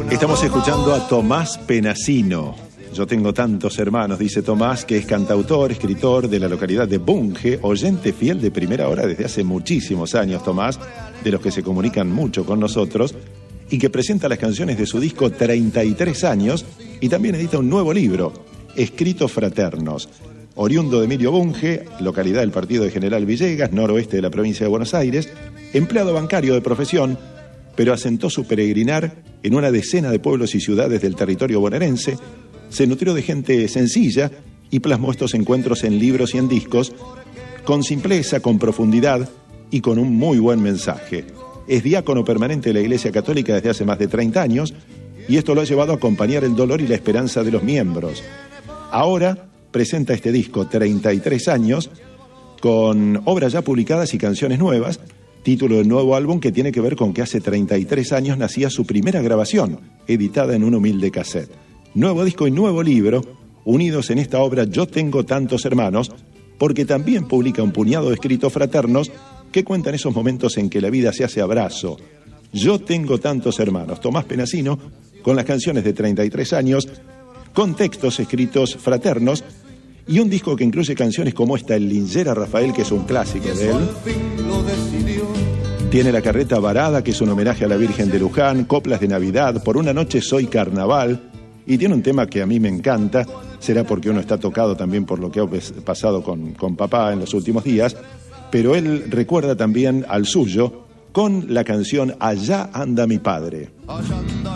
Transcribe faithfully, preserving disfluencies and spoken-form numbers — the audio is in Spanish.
Estamos escuchando a Tomás Penasino. Yo tengo tantos hermanos, dice Tomás, que es cantautor, escritor de la localidad de Bunge, oyente fiel de Primera Hora desde hace muchísimos años, Tomás, de los que se comunican mucho con nosotros, y que presenta las canciones de su disco treinta y tres años, y también edita un nuevo libro, Escritos Fraternos. Oriundo de Emilio Bunge, localidad del partido de General Villegas, noroeste de la provincia de Buenos Aires, empleado bancario de profesión, pero asentó su peregrinar en una decena de pueblos y ciudades del territorio bonaerense, se nutrió de gente sencilla y plasmó estos encuentros en libros y en discos, con simpleza, con profundidad y con un muy buen mensaje. Es diácono permanente de la Iglesia Católica desde hace más de treinta años, y esto lo ha llevado a acompañar el dolor y la esperanza de los miembros. Ahora presenta este disco, treinta y tres años, con obras ya publicadas y canciones nuevas, título del nuevo álbum que tiene que ver con que hace treinta y tres años nacía su primera grabación, editada en un humilde cassette. Nuevo disco y nuevo libro, unidos en esta obra Yo tengo tantos hermanos, porque también publica un puñado de escritos fraternos que cuentan esos momentos en que la vida se hace abrazo. Yo tengo tantos hermanos, Tomás Penasino, con las canciones de treinta y tres años, con textos escritos fraternos, y un disco que incluye canciones como esta, El Linchera Rafael, que es un clásico de él. Tiene La Carreta Varada, que es un homenaje a la Virgen de Luján, Coplas de Navidad, Por una noche soy carnaval, y tiene un tema que a mí me encanta, será porque uno está tocado también por lo que ha pasado con, con papá en los últimos días, pero él recuerda también al suyo con la canción Allá anda mi padre.